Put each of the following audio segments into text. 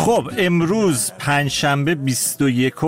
خب امروز پنجشنبه 21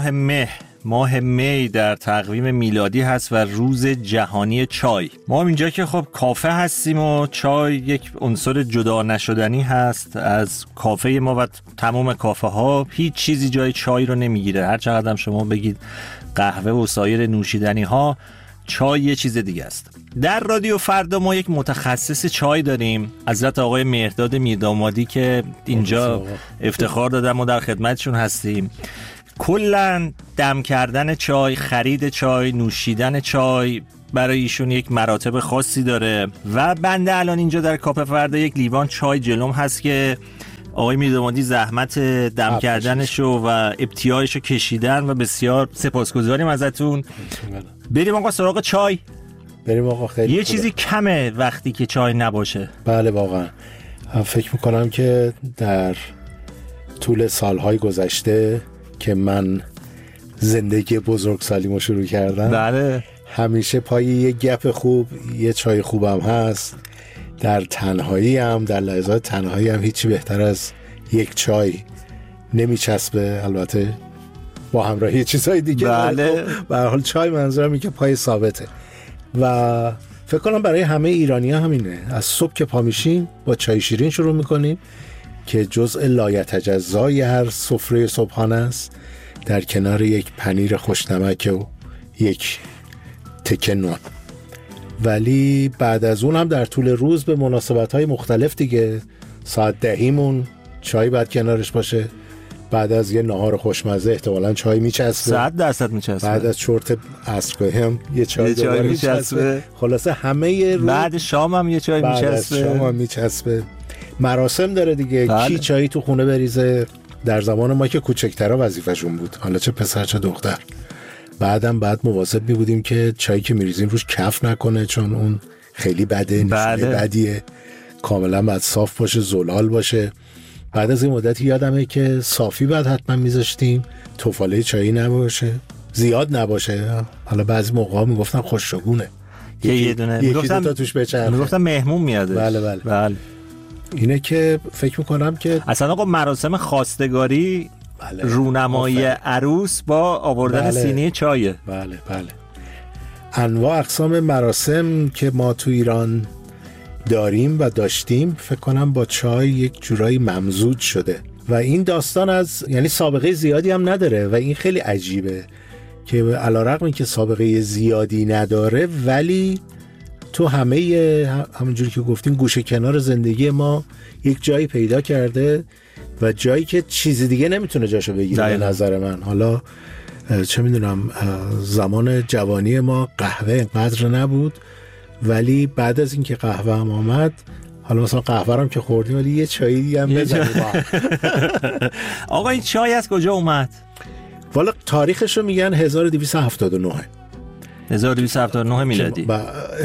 ماه می در تقویم میلادی هست و روز جهانی چای. ما اینجا که خب کافه هستیم و چای یک عنصر جدا نشدنی هست از کافه ما و تمام کافه ها. هیچ چیزی جای چای رو نمیگیره. هر چقدر شما بگید قهوه و سایر نوشیدنی ها، چای یه چیز دیگه است. در رادیو فردا ما یک متخصص چای داریم، حضرت آقای مهرداد میردامادی که اینجا افتخار دادم و در خدمتشون هستیم. کلاً دم کردن چای، خرید چای، نوشیدن چای برای ایشون یک مراتب خاصی داره و بنده الان اینجا در کافه فردا یک لیوان چای جلوم هست که آقای میردامادی زحمت دم کردنشو و ابتیاعشو کشیدن و بسیار سپاسگزاریم ازتون. بریم آقا سراغ چای. بریم آقا. خیلی یه چیزی کمه وقتی که چای نباشه. بله واقعا فکر میکنم که در طول سالهای گذشته که من زندگی بزرگسالیمو شروع کردم، بله، همیشه پای یه گپ خوب یه چای خوبم هست. در تنهایی هم، در لحظات تنهایی هم هیچی بهتر از یک چای نمیچسبه، البته با همراهی چیزهای دیگه. بله، به هر حال چای منظورم اینه که پای ثابته و فکر کنم برای همه ایرانی‌ها همینه. از صبح که پا میشیم با چای شیرین شروع میکنیم که جزء لایتجزای هر سفره صبحانه است، در کنار یک پنیر خوشنمک و یک تکه نان. ولی بعد از اون هم در طول روز به مناسبت‌های مختلف دیگه، ساعت 10 چای باید کنارش باشه. بعد از یه نهار خوشمزه احتمالاً چای میچسبه. 100% میچسبه. بعد از چرت عصرگاهی هم یه چای میچسبه. خلاصه همه روز. بعد شام هم یه چای میچسبه. بعد از شام هم میچسبه. مراسم داره دیگه. بله. کی چایی تو خونه بریزه. در زمان ما که کوچکترها وظیفه‌شون بود، حالا چه پسر چه دختر. بعد مواظب بودیم که چایی که میریزیم روش کف نکنه، چون اون خیلی بده، نشونه بدیه. کاملا باید صاف باشه، زلال باشه. بعد از این مدتی یادمه که صافی بعد حتما میذاشتیم، توفاله چایی نباشه، زیاد نباشه. حالا بعضی موقعا میگفتن خوششگونه که یه دونه میگفتن تا توش بچرخه، میگفتن مهمون میاده. بله. اینه که فکر میکنم که اصلا آقا مراسم خواستگاری رونمایی عروس با آوردن سینی چایه. بله. انواع اقسام مراسم که ما تو ایران داریم و داشتیم فکر کنم با چای یک جورایی ممزوج شده و این داستان از یعنی سابقه زیادی هم نداره و این خیلی عجیبه که علیرغم اینکه سابقه زیادی نداره ولی تو همونجوری که گفتیم گوشه کنار زندگی ما یک جایی پیدا کرده و جایی که چیزی دیگه نمیتونه جاشو بگیره به نظر من. حالا چه میدونم، زمان جوانی ما قهوه اینقدر نبود، ولی بعد از اینکه قهوه هم آمد، حالا مثلا قهوه هم که خوردیم ولی یه چایی دیگه هم بزنیم. آقا این چای از کجا اومد؟ والا تاریخش رو میگن 1279 1279 میلادی و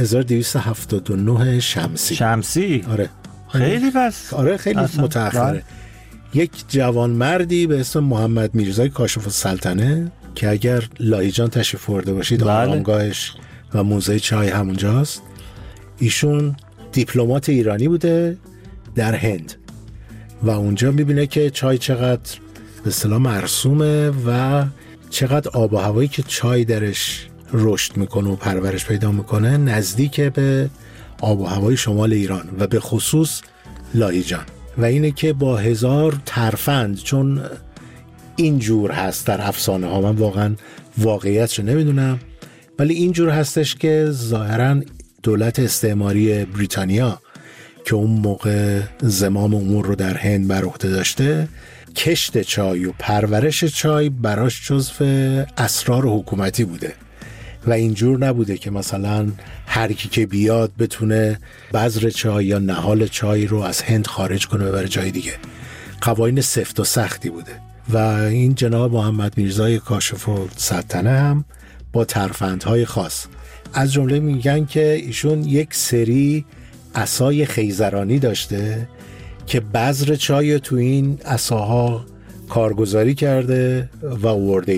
1279 شمسی. آره خیلی پس. آره خیلی متأخره. یک جوان مردی به اسم محمد میرزای کاشف السلطنه که اگر لاهیجان تشریف برده باشید آرامگاهش و موزه چای همونجاست، ایشون دیپلمات ایرانی بوده در هند و اونجا میبینه که چای چقدر به اصطلاح مرسومه و چقدر آب و هوایی که چای درش رشد میکنه و پرورش پیدا میکنه نزدیک به آب و هوای شمال ایران و به خصوص لاهیجان. و اینه که با 1000 ترفند، چون اینجور هست در افسانه ها، من واقعا واقعیتشو نمیدونم، ولی اینجور هستش که ظاهرا دولت استعماری بریتانیا که اون موقع زمام امور رو در هند بر عهده داشته، کشت چای و پرورش چای براش جزو اسرار حکومتی بوده و اینجور نبوده که مثلا هر کی که بیاد بتونه بذر چای یا نهال چای رو از هند خارج کنه ببره جای دیگه. قوانین سفت و سختی بوده و این جناب محمد میرزای کاشف السلطنه هم با ترفندهای خاص، از جمله میگن که ایشون یک سری عصای خیزرانی داشته که بذر چای تو این عصاها کارگزاری کرده و آورده ایران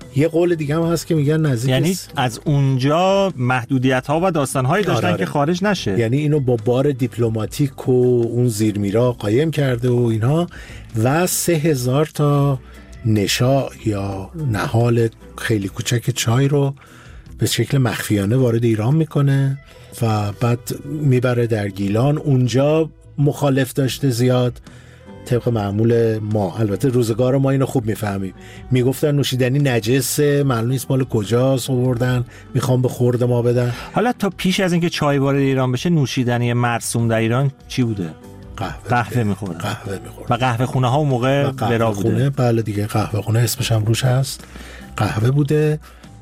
یه قول دیگه هم هست که میگن نزدیک، یعنی از اونجا محدودیت‌ها و داستان‌هایی داشتن که خارج نشه. یعنی اینو با بار دیپلماتیک و اون زیرمیرا قایم کرده و اینها، و 3000 تا نشا یا نهال خیلی کوچک چای رو به شکل مخفیانه وارد ایران میکنه و بعد میبره در گیلان. اونجا مخالف داشته زیاد، طبق معمول ما، البته روزگار ما اینو خوب میفهمیم، میگفتن نوشیدنی نجسه، معلوم نیست مال کجاست آوردن، میخوام به خورد ما بدن. حالا تا پیش از اینکه چای وارد ایران بشه نوشیدنی مرسوم در ایران چی بوده؟ قهوه میخوردن. و قهوه خونه ها اون موقع برا بوده. بله دیگه، قهوه خونه اسمش هم روش هست، قهوه بوده.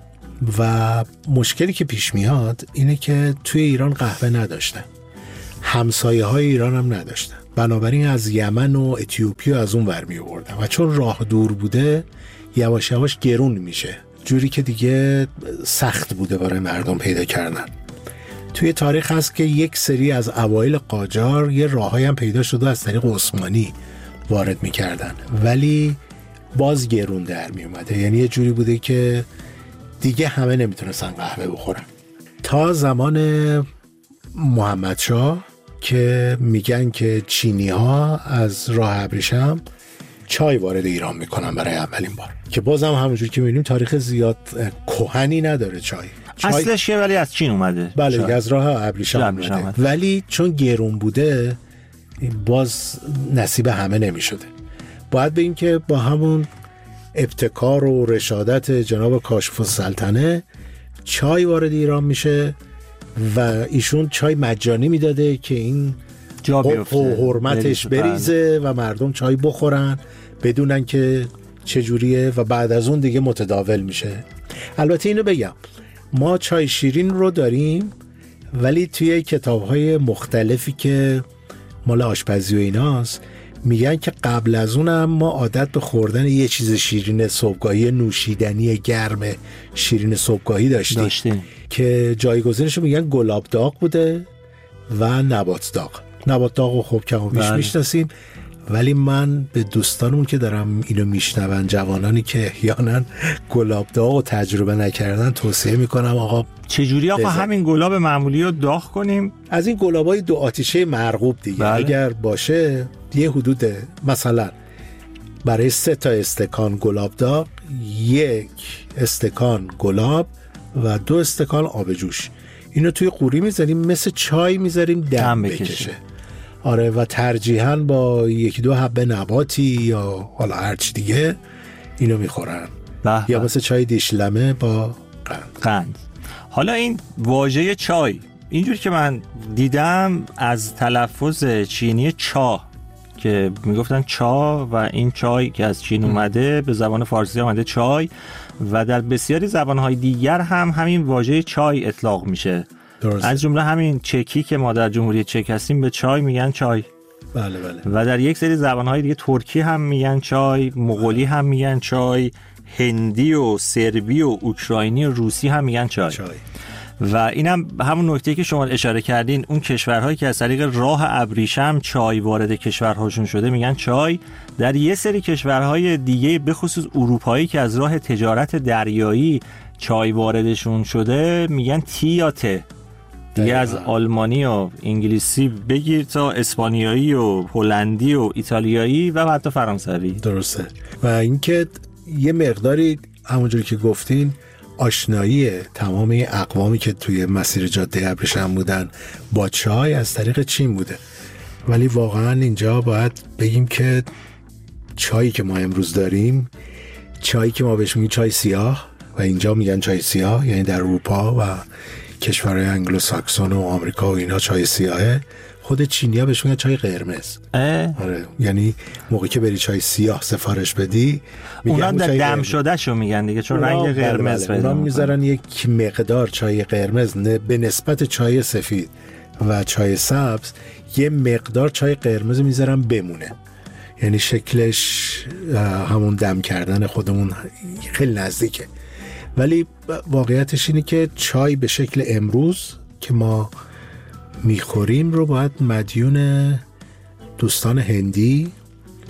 و مشکلی که پیش میاد اینه که توی ایران قهوه نداشتن، همسایه های ایران هم نداشتن، بنابراین از یمن و اتیوپیا از اون ور می آوردن و چون راه دور بوده یواش یواش گرون میشه، جوری که دیگه سخت بوده برای مردم پیدا کردن. توی تاریخ هست که یک سری از اوایل قاجار یه راههایی هم پیدا شده از طریق عثمانی وارد میکردن، ولی باز گرون در می اومده. یعنی یه جوری بوده که دیگه همه نمیتونستن قهوه بخورن تا زمان محمدشاه که میگن که چینی ها از راه ابریشم چای وارد ایران میکنن برای اولین بار، که بازم همونجور که میبینیم تاریخ زیاد کهنی نداره چای. اصلش ولی از چین اومده. بله از راه ابریشم اومده، ولی چون گرون بوده باز نصیب همه نمیشده. باید بگیم که با همون ابتکار و رشادت جناب کاشف السلطنه چای وارد ایران میشه و ایشون چای مجانی میداده که این جا بیفته، حرمتش بریزه و مردم چای بخورن بدونن که چجوریه و بعد از اون دیگه متداول میشه. البته اینو بگم ما چای شیرین رو داریم، ولی توی کتاب‌های مختلفی که مال آشپزی و ایناست میگن که قبل از اونم ما عادت به خوردن یه چیز شیرین صبحگاهی، نوشیدنی گرم شیرین صبحگاهی داشتیم که جایگزینش رو میگن گلاب داغ بوده و نبات داغ. نبات داغ رو خب کم و بیش میشناسیم، ولی من به دوستانمون که دارم اینو میشنون، جوانانی که احیانا گلاب داغ رو تجربه نکردن، توصیه میکنم آقا چجوری آقا همین گلاب معمولی رو داغ کنیم؟ از این گلابای 2 آتیشه مرغوب دیگه اگر باشه یه حدود مثلا برای 3 تا استکان گلاب داغ 1 استکان گلاب و 2 استکان آب جوش، اینو توی قوری میذاریم مثل چای میذاریم دم بکشه. آره، و ترجیحاً با 1-2 حبه نباتی یا حالا هرچی دیگه اینو میخورن، یا مثل چای دیشلمه با قند. حالا این واژه چای اینجوری که من دیدم از تلفظ چینی چا که میگفتن چا و این چای که از چین اومده به زبان فارسی اومده چای و در بسیاری زبانهای دیگر هم همین واژه چای اطلاق میشه. درسته. از جمله همین چکی که ما در جمهوری چک هستیم به چای میگن چای. بله. و در یک سری زبانهای دیگه ترکی هم میگن چای، مغولی هم میگن چای، هندی و سربی و اوکراینی و روسی هم میگن چای. و اینم همون نکته که شما اشاره کردین، اون کشورهایی که از طریق راه ابریشم چای وارد کشورهاشون شده میگن چای. در یه سری کشورهای دیگه به خصوص اروپایی که از راه تجارت دریایی چای واردشون شده میگن تی یا ته. دیگه از آلمانی و انگلیسی بگیر تا اسپانیایی و هلندی و ایتالیایی و حتی فرانسوی. درسته. و اینکه یه مقداری همونجوری که گفتین آشنایی تمام اقوامی که توی مسیر جاده ابریشم بودن با چای از طریق چین بوده، ولی واقعا اینجا باید بگیم که چایی که ما امروز داریم، چایی که ما بهش میگیم چای سیاه و اینجا میگن چای سیاه، یعنی در اروپا و کشورهای انگلو ساکسون و آمریکا و اینا چای سیاهه، خود چینی‌ها بهش میگن چای قرمز. آره، یعنی موقعی که بری چای سیاه سفارش بدی اونا دم شده شو میگن دیگه، چون رنگ قرمز اونا میذارن یک مقدار چای قرمز به نسبت چای سفید و چای سبز، یه مقدار چای قرمز میذارن بمونه، یعنی شکلش همون دم کردن خودمون خیلی نزدیکه. ولی واقعیتش اینه که چای به شکل امروز که ما میخوریم رو باید مدیون دوستان هندی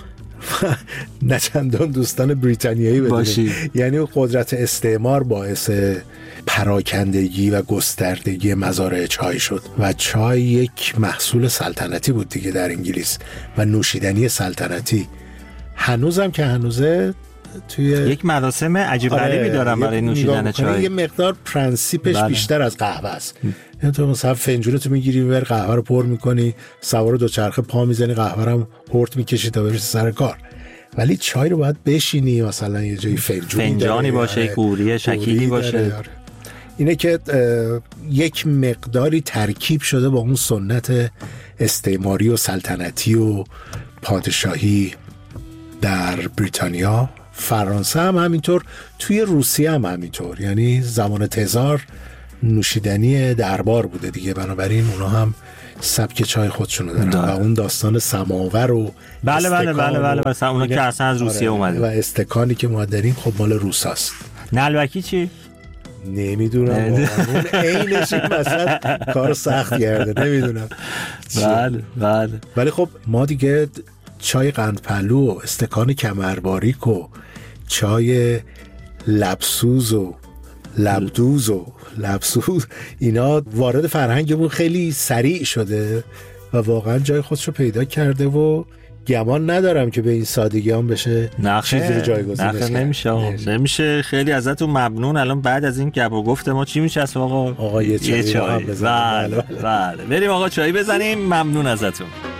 نه چندان دوستان بریتانیایی بدونیم. یعنی قدرت استعمار باعث پراکندگی و گستردگی مزارع چای شد و چای یک محصول سلطنتی بود دیگه در انگلیس و نوشیدنی سلطنتی. هنوزم که هنوزه توی یک مراسم عجیب غریبی دارن برای نوشیدن چای. یه مقدار پرنسیپش بیشتر از قهوه است. یعنی تو مثلا فنجونتو میگیری میبری قهوه رو پر میکنی، سوار دوچرخه پا میزنی، قهوه رو هم هورت میکشی تا برسی سر کار. ولی چای رو باید بشینی، مثلا یه جایی فنجانی باشه، قوری شکلی باشه. اینه که یک مقداری ترکیب شده با اون سنت استعماری و سلطنتی و پادشاهی در بریتانیا. فرانسه هم همینطور، توی روسیه هم همینطور. یعنی زمان تزار نوشیدنی دربار بوده دیگه، بنابراین اونا هم سبک چای خودشونو دارن و اون داستان سماور و بله مثلا اونا که اصلا از روسیه اومده و استکانی که ما داریم خب مال روساست. نلبکی چی؟ نمیدونم اون عینش مثلا کار سخت کرده، نمیدونم. بله ولی خب ما دیگه چای قندپلو و استکان کمرباریک و چای لبسوز و لبدوز و لبسوز اینا وارد فرهنگمون خیلی سریع شده و واقعا جای خودشو پیدا کرده و گمان ندارم که به این سادگی هم بشه چیزی رو جایگزین نمیشه. خیلی ازتون ممنون. الان بعد از این گپ و گفت ما چی میشه آقا؟ یه چای. بله بریم آقا چای بزنیم. ممنون ازتون.